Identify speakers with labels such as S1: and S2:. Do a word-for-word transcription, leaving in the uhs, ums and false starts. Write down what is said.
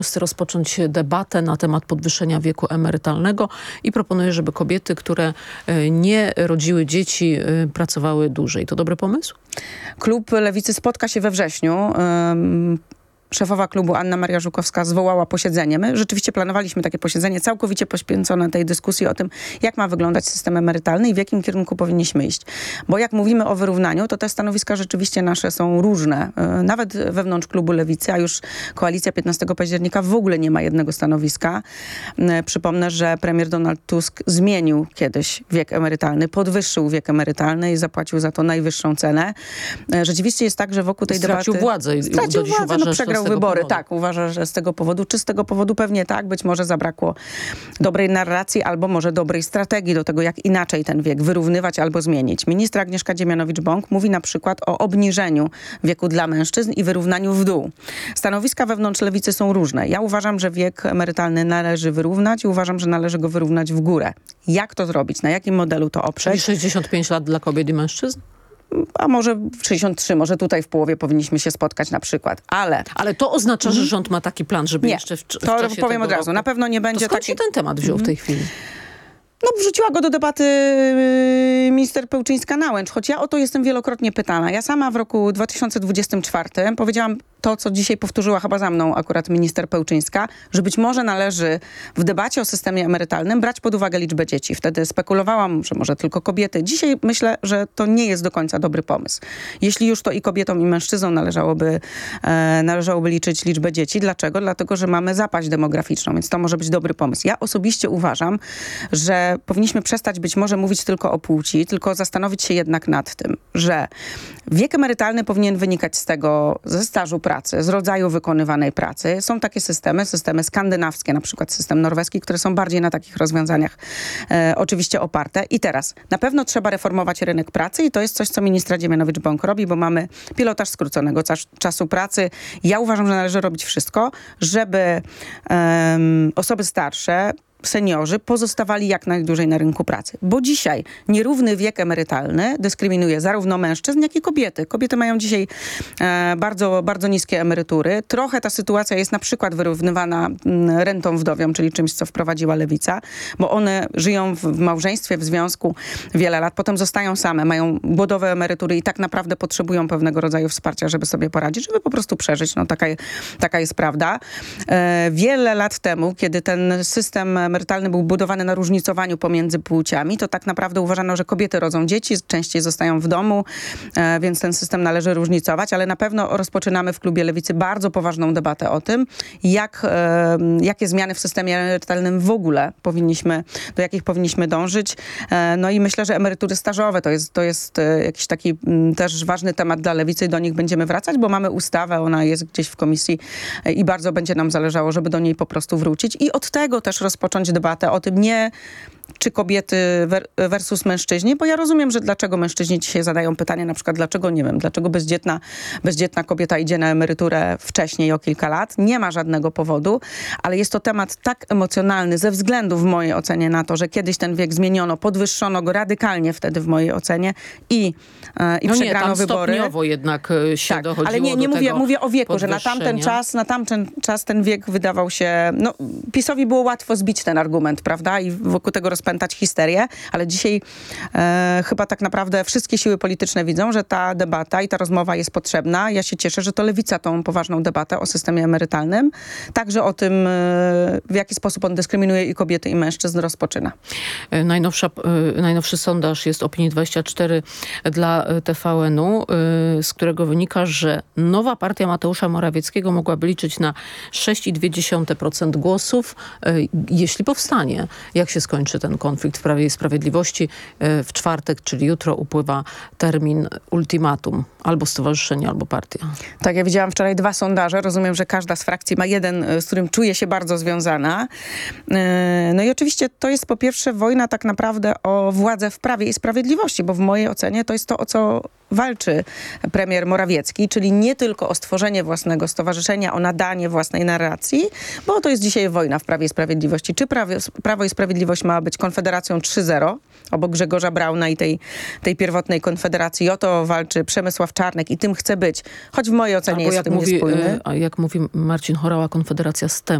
S1: Chcę rozpocząć debatę na temat podwyższenia wieku emerytalnego i proponuję, żeby kobiety, które nie rodziły dzieci, pracowały dłużej. To dobry pomysł?
S2: Klub Lewicy spotka się we wrześniu. Um... Szefowa klubu Anna Maria Żukowska zwołała posiedzenie. My rzeczywiście planowaliśmy takie posiedzenie całkowicie poświęcone tej dyskusji o tym, jak ma wyglądać system emerytalny i w jakim kierunku powinniśmy iść. Bo jak mówimy o wyrównaniu, to te stanowiska rzeczywiście nasze są różne. Nawet wewnątrz klubu Lewicy, a już koalicja piętnastego października w ogóle nie ma jednego stanowiska. Przypomnę, że premier Donald Tusk zmienił kiedyś wiek emerytalny, podwyższył wiek emerytalny i zapłacił za to najwyższą cenę. Rzeczywiście jest tak, że wokół tej
S1: stracił
S2: debaty...
S1: Władzę i
S2: stracił władzę.
S1: Uważa,
S2: no przegrał wybory.
S1: Powodu.
S2: Tak, uważa, że z tego powodu. Czy z tego powodu? Pewnie tak. Być może zabrakło dobrej narracji albo może dobrej strategii do tego, jak inaczej ten wiek wyrównywać albo zmienić. Ministra Agnieszka Dziemianowicz-Bąk mówi na przykład o obniżeniu wieku dla mężczyzn i wyrównaniu w dół. Stanowiska wewnątrz Lewicy są różne. Ja uważam, że wiek emerytalny należy wyrównać i uważam, że należy go wyrównać w górę. Jak to zrobić? Na jakim modelu to oprzeć?
S1: Czyli sześćdziesiąt pięć lat dla kobiet i mężczyzn?
S2: A może sześćdziesiąt trzy, może tutaj w połowie powinniśmy się spotkać na przykład, ale...
S1: Ale to oznacza, że rząd ma taki plan, żeby
S2: nie,
S1: jeszcze w, w
S2: to
S1: czasie
S2: powiem
S1: tego
S2: od razu,
S1: roku...
S2: na pewno nie będzie...
S1: To skąd
S2: taki...
S1: się ten temat wziął w tej chwili?
S2: No, wrzuciła go do debaty yy, minister Pełczyńska-Nałęcz, choć ja o to jestem wielokrotnie pytana. Ja sama w roku dwa tysiące dwudziestym czwartym powiedziałam to, co dzisiaj powtórzyła chyba za mną akurat minister Pełczyńska, że być może należy w debacie o systemie emerytalnym brać pod uwagę liczbę dzieci. Wtedy spekulowałam, że może tylko kobiety. Dzisiaj myślę, że to nie jest do końca dobry pomysł. Jeśli już, to i kobietom, i mężczyznom należałoby, e, należałoby liczyć liczbę dzieci. Dlaczego? Dlatego, że mamy zapaść demograficzną, więc to może być dobry pomysł. Ja osobiście uważam, że powinniśmy przestać być może mówić tylko o płci, tylko zastanowić się jednak nad tym, że wiek emerytalny powinien wynikać z tego, ze stażu pracy, z rodzaju wykonywanej pracy. Są takie systemy, systemy skandynawskie, na przykład system norweski, które są bardziej na takich rozwiązaniach e, oczywiście oparte. I teraz, na pewno trzeba reformować rynek pracy i to jest coś, co ministra Dziemianowicz-Bąk robi, bo mamy pilotaż skróconego czas, czasu pracy. Ja uważam, że należy robić wszystko, żeby um, osoby starsze, seniorzy pozostawali jak najdłużej na rynku pracy. Bo dzisiaj nierówny wiek emerytalny dyskryminuje zarówno mężczyzn, jak i kobiety. Kobiety mają dzisiaj e, bardzo, bardzo niskie emerytury. Trochę ta sytuacja jest na przykład wyrównywana m, rentą wdowią, czyli czymś, co wprowadziła Lewica, bo one żyją w, w małżeństwie, w związku wiele lat, potem zostają same, mają głodowe emerytury i tak naprawdę potrzebują pewnego rodzaju wsparcia, żeby sobie poradzić, żeby po prostu przeżyć. No taka, taka jest prawda. E, wiele lat temu, kiedy ten system emerytalny był budowany na różnicowaniu pomiędzy płciami, to tak naprawdę uważano, że kobiety rodzą dzieci, częściej zostają w domu, e, więc ten system należy różnicować, ale na pewno rozpoczynamy w klubie Lewicy bardzo poważną debatę o tym, jak, e, jakie zmiany w systemie emerytalnym w ogóle powinniśmy, do jakich powinniśmy dążyć. E, no i myślę, że emerytury stażowe to jest, to jest e, jakiś taki m, też ważny temat dla Lewicy i do nich będziemy wracać, bo mamy ustawę, ona jest gdzieś w komisji e, i bardzo będzie nam zależało, żeby do niej po prostu wrócić i od tego też rozpocząć debatę o tym, nie czy kobiety versus mężczyźni, bo ja rozumiem, że dlaczego mężczyźni dzisiaj zadają pytanie, na przykład dlaczego, nie wiem, dlaczego bezdzietna, bezdzietna kobieta idzie na emeryturę wcześniej o kilka lat. Nie ma żadnego powodu, ale jest to temat tak emocjonalny ze względu w mojej ocenie na to, że kiedyś ten wiek zmieniono, podwyższono go radykalnie wtedy w mojej ocenie i, e, i
S1: no
S2: przegrano
S1: nie, tam
S2: wybory.
S1: stopniowo jednak się
S2: tak,
S1: dochodziło
S2: ale nie, nie
S1: do
S2: mówię,
S1: tego
S2: mówię o wieku, że na tamten czas, na tamten czas ten wiek wydawał się, no PiS-owi było łatwo zbić ten argument, prawda? I wokół tego rozpętać histerię, ale dzisiaj e, chyba tak naprawdę wszystkie siły polityczne widzą, że ta debata i ta rozmowa jest potrzebna. Ja się cieszę, że to Lewica tą poważną debatę o systemie emerytalnym, także o tym, e, w jaki sposób on dyskryminuje i kobiety, i mężczyzn rozpoczyna.
S1: Najnowsza, e, najnowszy sondaż jest Opinii dwadzieścia cztery dla T V N-u, e, z którego wynika, że nowa partia Mateusza Morawieckiego mogłaby liczyć na sześć i dwie dziesiąte procent głosów, e, jeśli powstanie. Jak się skończy ten konflikt w Prawie i Sprawiedliwości? W czwartek, czyli jutro, upływa termin ultimatum. Albo stowarzyszenie, albo partia.
S2: Tak, ja widziałam wczoraj dwa sondaże. Rozumiem, że każda z frakcji ma jeden, z którym czuje się bardzo związana. No i oczywiście to jest po pierwsze wojna tak naprawdę o władzę w Prawie i Sprawiedliwości, bo w mojej ocenie to jest to, o co walczy premier Morawiecki, czyli nie tylko o stworzenie własnego stowarzyszenia, o nadanie własnej narracji, bo to jest dzisiaj wojna w Prawie i Sprawiedliwości. Czy Prawie, Prawo i Sprawiedliwość ma być Konfederacją trzy zero, obok Grzegorza Brauna i tej, tej pierwotnej Konfederacji? O to walczy Przemysław Czarnek i tym chce być, choć w mojej ocenie
S1: Albo
S2: jest
S1: jak
S2: w tym
S1: mówi,
S2: niespójny.
S1: y, a jak mówi Marcin Horała, Konfederacja S T E M.